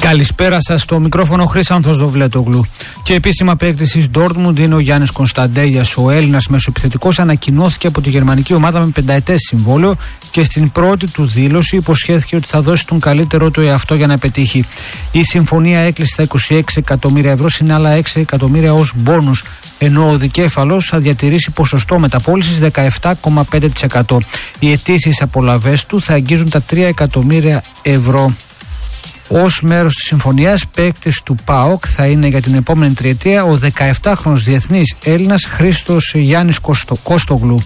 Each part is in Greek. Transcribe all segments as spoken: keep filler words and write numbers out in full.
Καλησπέρα σας, στο μικρόφωνο Χρύσανθος Δοβλέτογλου. Και επίσημα παίκτης της Ντόρτμουντ είναι ο Γιάννης Κωνσταντέγιας. Ο Έλληνας μεσοεπιθετικός ανακοινώθηκε από τη γερμανική ομάδα με πενταετές συμβόλαιο και στην πρώτη του δήλωση υποσχέθηκε ότι θα δώσει τον καλύτερό του εαυτό για να πετύχει. Η συμφωνία έκλεισε στα είκοσι έξι εκατομμύρια ευρώ συν άλλα έξι εκατομμύρια ως μπόνους, ενώ ο δικέφαλος θα διατηρήσει ποσοστό μεταπώλησης δεκαεπτά κόμμα πέντε τοις εκατό. Οι αιτήσεις απολαβές του θα αγγίζουν τα τρία εκατομμύρια ευρώ. Ως μέρος της συμφωνίας, παίκτης του ΠΑΟΚ θα είναι για την επόμενη τριετία ο δεκαεπτάχρονος διεθνής Έλληνας Χρήστος Γιάννης Κωστο, Κώστογλου.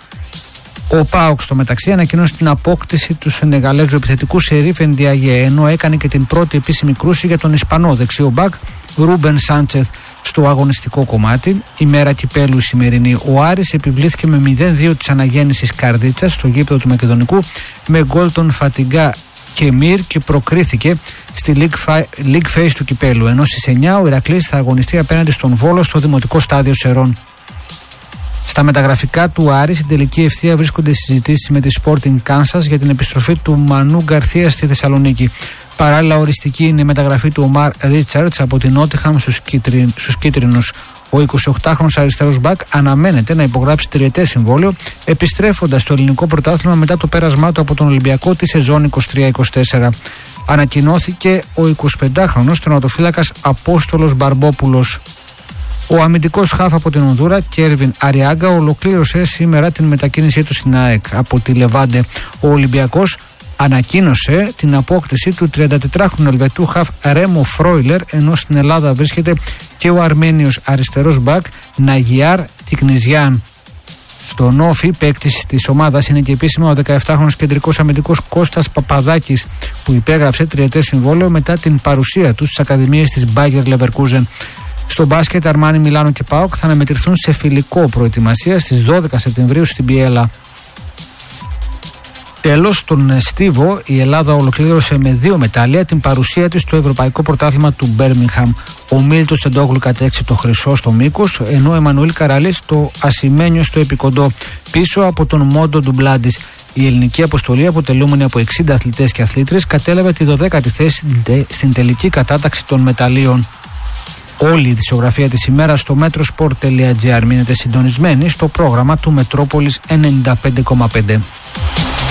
Ο ΠΑΟΚ στο μεταξύ ανακοίνωσε την απόκτηση του Σενεγαλέζου επιθετικού Σερίφ Εντιαγέ, ενώ έκανε και την πρώτη επίσημη κρούση για τον Ισπανό δεξιό μπακ Ρούμπεν Σάντσεθ στο αγωνιστικό κομμάτι. Η μέρα κυπέλου η σημερινή. Ο Άρης επιβλήθηκε με μηδέν δύο της αναγέννησης Καρδίτσας στο γήπεδο του Μακεδονικού με γκολ των Φατιγκά και Μυρ και προκρίθηκε στη League, League Phase του κυπέλου, ενώ στις εννιά ο Ηρακλής θα αγωνιστεί απέναντι στον Βόλο στο Δημοτικό Στάδιο Σερών. Στα μεταγραφικά του Άρη στην τελική ευθεία βρίσκονται συζητήσεις με τη Sporting Kansas για την επιστροφή του Μανού Γκαρθία στη Θεσσαλονίκη. Παράλληλα, οριστική είναι η μεταγραφή του Ομάρ Ρίτσαρτς από την Νότιχαμ στους Κίτρινους. Ο εικοσιοκτάχρονος αριστερός μπακ αναμένεται να υπογράψει τριετές συμβόλαιο, επιστρέφοντας στο ελληνικό πρωτάθλημα μετά το πέρασμά του από τον Ολυμπιακό τη σεζόν είκοσι τρία είκοσι τέσσερα. Ανακοινώθηκε ο εικοσιπεντάχρονος τερματοφύλακας Απόστολος Μπαρμπόπουλος. Ο αμυντικός χαφ από την Ονδούρα, Κέρβιν Αριάγκα, ολοκλήρωσε σήμερα την μετακίνησή του στην ΑΕΚ από τη Λεβάντε. Ο Ολυμπιακός ανακοίνωσε την απόκτηση του τριαντατετράχρονου Ελβετού χαφ Ρέμο Φρόιλερ, ενώ στην Ελλάδα βρίσκεται και ο Αρμένιος αριστερός μπακ Ναγιάρ Τικνιζιάν. Στον όφι, παίκτης της ομάδας είναι και επίσημα ο δεκαεπτάχρονος κεντρικός αμυντικός Κώστας Παπαδάκης, που υπέγραψε τριετές συμβόλαιο μετά την παρουσία του στις ακαδημίες της Bayer Leverkusen. Στο μπάσκετ, Αρμάνι, Μιλάνο και ΠΑΟΚ θα αναμετρηθούν σε φιλικό προετοιμασία στις δώδεκα Σεπτεμβρίου στην Πιέλα. Τέλος, στον Στίβο, η Ελλάδα ολοκλήρωσε με δύο μετάλλια την παρουσία της στο Ευρωπαϊκό Πρωτάθλημα του Μπέρμιγχαμ. Ο Μίλτος Τεντόγλου κατέξει το χρυσό στο μήκος, ενώ ο Εμμανουήλ Καραλής το ασημένιο στο επικοντό, πίσω από τον Μόντο Ντουμπλάντης. Η ελληνική αποστολή, αποτελούμενη από εξήντα αθλητές και αθλήτρες, κατέλαβε τη δωδέκατη θέση στην τελική κατάταξη των μεταλλίων. Όλη η δισογραφία της ημέρας στο metrosport τελεία gr. Μείνετε συντονισμένοι στο πρόγραμμα του Μετρόπολης ενενήντα πέντε κόμμα πέντε.